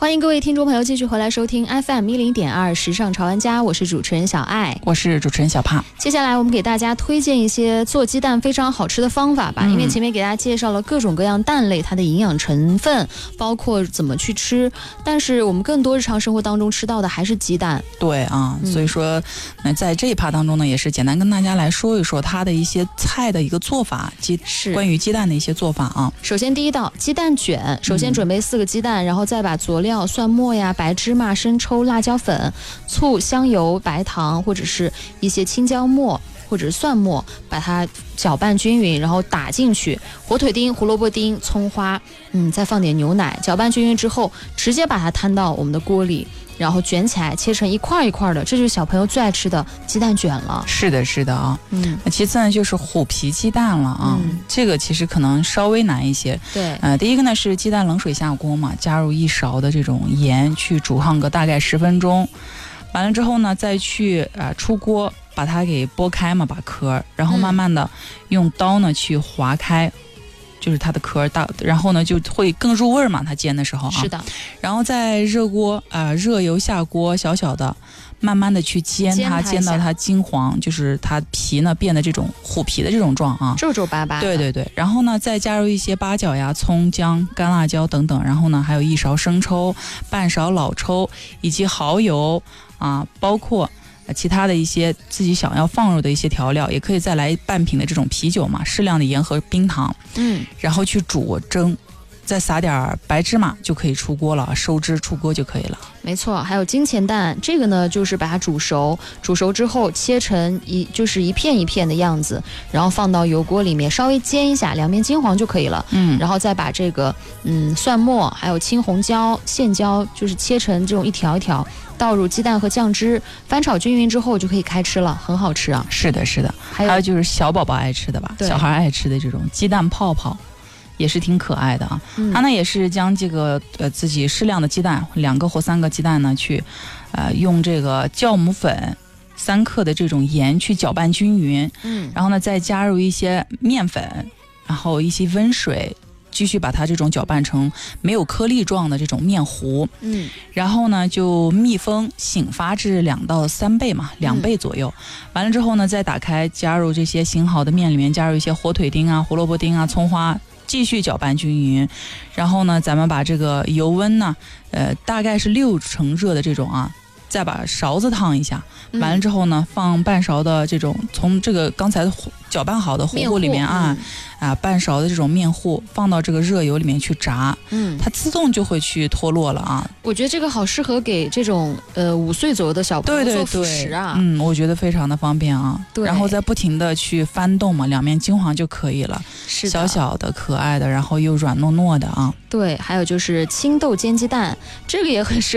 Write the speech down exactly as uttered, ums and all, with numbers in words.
欢迎各位听众朋友继续回来收听 F M 一零点二时尚潮玩家，我是主持人小爱， 我是主持人小胖。 接下来我们给大家推荐一些做鸡蛋非常好吃的方法吧、嗯、因为前面给大家介绍了各种各样蛋类它的营养成分，包括怎么去吃，但是我们更多日常生活当中吃到的还是鸡蛋。 对啊、嗯、所以说那在这一趴当中呢，也是简单跟大家来说一说它的一些菜的一个做法，鸡是关于鸡蛋的一些做法啊。 首先第一道鸡蛋卷，首先准备四个鸡蛋、嗯、然后再把佐料蒜末呀、白芝麻、生抽、辣椒粉、醋、香油、白糖或者是一些青椒末或者是蒜末，把它搅拌均匀，然后打进去火腿丁、胡萝卜丁、葱花，嗯，再放点牛奶，搅拌均匀之后直接把它摊到我们的锅里，然后卷起来切成一块一块的，这就是小朋友最爱吃的鸡蛋卷了。 是的是的啊，嗯，其次呢就是虎皮鸡蛋了啊、嗯、这个其实可能稍微难一些。 对， 呃，第一个呢是鸡蛋冷水下锅嘛，加入一勺的这种盐去煮上个大概十分钟，完了之后呢再去呃出锅把它给剥开嘛，把壳，然后慢慢的用刀呢去划开，就是它的壳大，然后呢就会更入味嘛，它煎的时候啊。 是的。 然后在热锅啊、呃，热油下锅，小小的，慢慢的去煎它，煎, 煎到它金黄，就是它皮呢变得这种虎皮的这种状啊， 皱皱巴巴。 对对对。然后呢再加入一些八角呀、葱、姜、干辣椒等等，然后呢还有一勺生抽、半勺老抽以及蚝油啊，包括其他的一些自己想要放入的一些调料，也可以再来半瓶的这种啤酒嘛，适量的盐和冰糖，嗯，然后去煮蒸，再撒点白芝麻就可以出锅了，收汁出锅就可以了。 没错，还有金钱蛋，这个呢就是把它煮熟，煮熟之后切成一就是一片一片的样子，然后放到油锅里面稍微煎一下，两面金黄就可以了。嗯，然后再把这个嗯蒜末还有青红椒、线椒，就是切成这种一条一条，倒入鸡蛋和酱汁，翻炒均匀之后就可以开吃了，很好吃啊。 是的是的，还有, 还有就是小宝宝爱吃的吧，小孩爱吃的这种鸡蛋泡泡也是挺可爱的啊。嗯、它呢也是将这个呃自己适量的鸡蛋，两个或三个鸡蛋呢去呃用这个酵母粉三克的这种盐去搅拌均匀，嗯，然后呢再加入一些面粉，然后一些温水，继续把它这种搅拌成没有颗粒状的这种面糊，嗯，然后呢就密封醒发至两到三倍嘛，两倍左右、嗯、完了之后呢再打开，加入这些醒好的面里面加入一些火腿丁啊、胡萝卜丁啊、葱花，继续搅拌均匀，然后呢咱们把这个油温呢呃大概是六成热的这种啊，再把勺子烫一下，完了之后呢放半勺的这种从这个刚才搅拌好的糊糊里面啊、嗯、啊半勺的这种面糊放到这个热油里面去炸，嗯，它自动就会去脱落了啊。 我觉得这个好适合给这种呃五岁左右的小朋友做辅食啊。 对对对，嗯，我觉得非常的方便啊。对，然后再不停的去翻动嘛，两面金黄就可以了。是的，小小的可爱的，然后又软糯糯的啊。 对，还有就是青豆煎鸡蛋，这个也很适合